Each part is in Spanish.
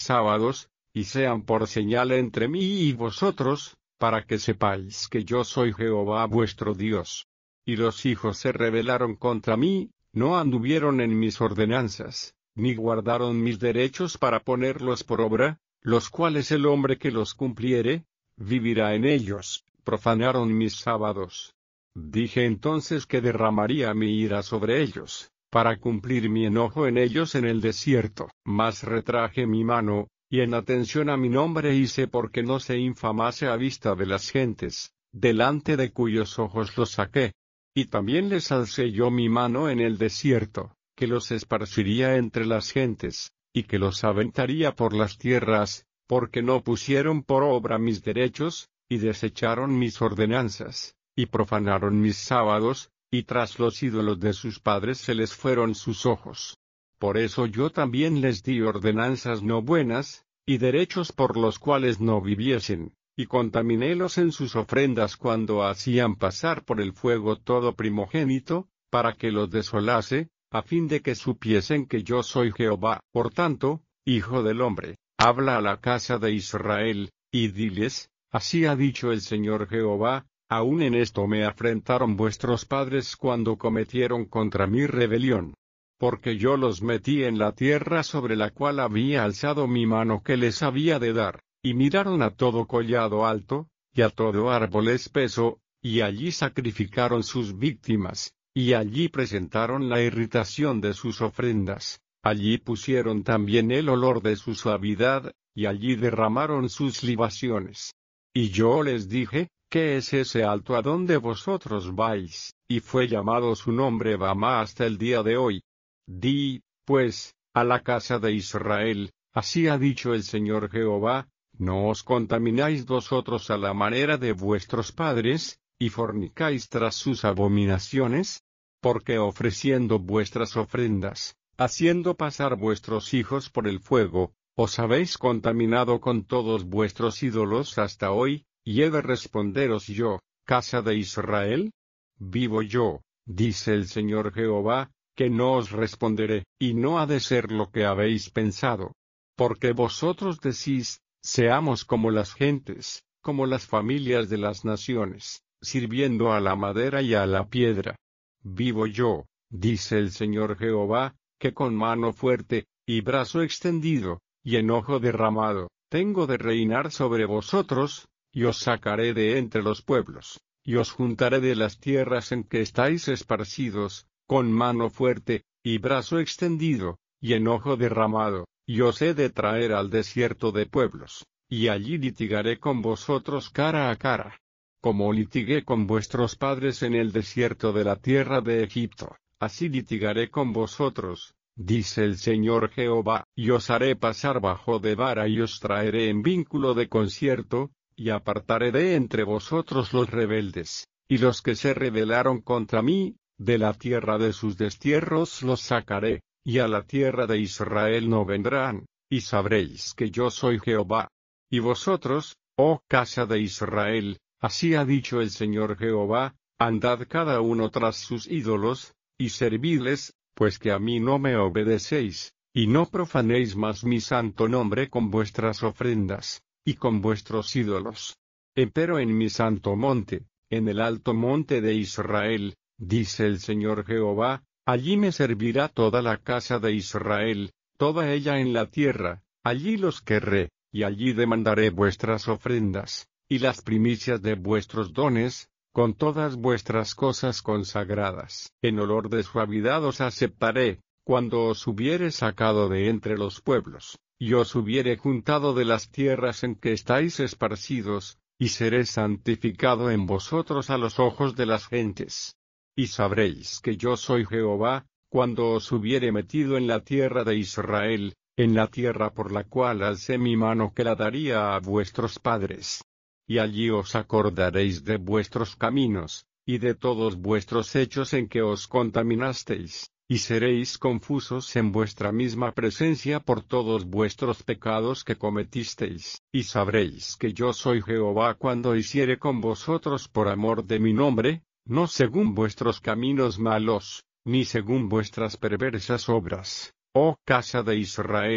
sábados, y sean por señal entre mí y vosotros, para que sepáis que yo soy Jehová vuestro Dios. Y los hijos se rebelaron contra mí, no anduvieron en mis ordenanzas, ni guardaron mis derechos para ponerlos por obra, los cuales el hombre que los cumpliere, vivirá en ellos. Profanaron mis sábados. Dije entonces que derramaría mi ira sobre ellos, para cumplir mi enojo en ellos en el desierto. Mas retraje mi mano, y en atención a mi nombre hice porque no se infamase a vista de las gentes, delante de cuyos ojos los saqué. Y también les alcé yo mi mano en el desierto, que los esparciría entre las gentes, y que los aventaría por las tierras, porque no pusieron por obra mis derechos, y desecharon mis ordenanzas, y profanaron mis sábados, y tras los ídolos de sus padres se les fueron sus ojos. Por eso yo también les di ordenanzas no buenas, y derechos por los cuales no viviesen, y contaminélos en sus ofrendas cuando hacían pasar por el fuego todo primogénito, para que los desolase, a fin de que supiesen que yo soy Jehová. Por tanto, hijo del hombre, habla a la casa de Israel, y diles, así ha dicho el Señor Jehová, aún en esto me afrentaron vuestros padres cuando cometieron contra mí rebelión. Porque yo los metí en la tierra sobre la cual había alzado mi mano que les había de dar, y miraron a todo collado alto, y a todo árbol espeso, y allí sacrificaron sus víctimas, y allí presentaron la irritación de sus ofrendas, allí pusieron también el olor de su suavidad, y allí derramaron sus libaciones. Y yo les dije, ¿qué es ese alto a donde vosotros vais? Y fue llamado su nombre Bamá hasta el día de hoy. Di, pues, a la casa de Israel, así ha dicho el Señor Jehová, no os contamináis vosotros a la manera de vuestros padres, y fornicáis tras sus abominaciones, porque ofreciendo vuestras ofrendas, haciendo pasar vuestros hijos por el fuego, os habéis contaminado con todos vuestros ídolos hasta hoy, y he de responderos yo, casa de Israel. Vivo yo, dice el Señor Jehová, que no os responderé, y no ha de ser lo que habéis pensado. Porque vosotros decís, seamos como las gentes, como las familias de las naciones, sirviendo a la madera y a la piedra. Vivo yo, dice el Señor Jehová, que con mano fuerte, y brazo extendido, y enojo derramado, tengo de reinar sobre vosotros, y os sacaré de entre los pueblos, y os juntaré de las tierras en que estáis esparcidos, con mano fuerte, y brazo extendido, y enojo derramado, y os he de traer al desierto de pueblos, y allí litigaré con vosotros cara a cara. Como litigué con vuestros padres en el desierto de la tierra de Egipto, así litigaré con vosotros, dice el Señor Jehová, y os haré pasar bajo de vara y os traeré en vínculo de concierto, y apartaré de entre vosotros los rebeldes, y los que se rebelaron contra mí, de la tierra de sus destierros los sacaré, y a la tierra de Israel no vendrán, y sabréis que yo soy Jehová. Y vosotros, oh casa de Israel, así ha dicho el Señor Jehová, andad cada uno tras sus ídolos, y servidles, pues que a mí no me obedecéis, y no profanéis más mi santo nombre con vuestras ofrendas, y con vuestros ídolos. Empero en mi santo monte, en el alto monte de Israel, dice el Señor Jehová, allí me servirá toda la casa de Israel, toda ella en la tierra, allí los querré, y allí demandaré vuestras ofrendas, y las primicias de vuestros dones, con todas vuestras cosas consagradas. En olor de suavidad os aceptaré, cuando os hubiere sacado de entre los pueblos, y os hubiere juntado de las tierras en que estáis esparcidos, y seré santificado en vosotros a los ojos de las gentes. Y sabréis que yo soy Jehová, cuando os hubiere metido en la tierra de Israel, en la tierra por la cual alcé mi mano que la daría a vuestros padres. Y allí os acordaréis de vuestros caminos, y de todos vuestros hechos en que os contaminasteis, y seréis confusos en vuestra misma presencia por todos vuestros pecados que cometisteis. Y sabréis que yo soy Jehová cuando hiciere con vosotros por amor de mi nombre, no según vuestros caminos malos, ni según vuestras perversas obras, oh casa de Israel,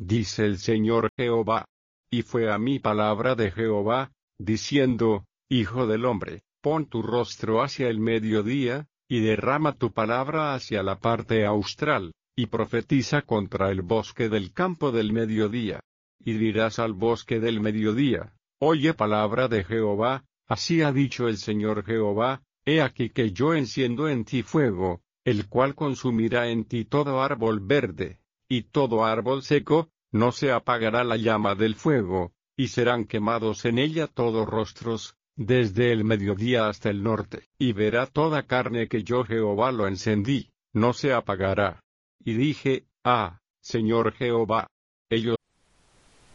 dice el Señor Jehová. Y fue a mí palabra de Jehová, diciendo, Hijo del hombre, pon tu rostro hacia el mediodía, y derrama tu palabra hacia la parte austral, y profetiza contra el bosque del campo del mediodía. Y dirás al bosque del mediodía, oye palabra de Jehová, así ha dicho el Señor Jehová, he aquí que yo enciendo en ti fuego, el cual consumirá en ti todo árbol verde, y todo árbol seco, no se apagará la llama del fuego, y serán quemados en ella todos rostros, desde el mediodía hasta el norte. Y verá toda carne que yo Jehová lo encendí, no se apagará. Y dije, Señor Jehová, ellos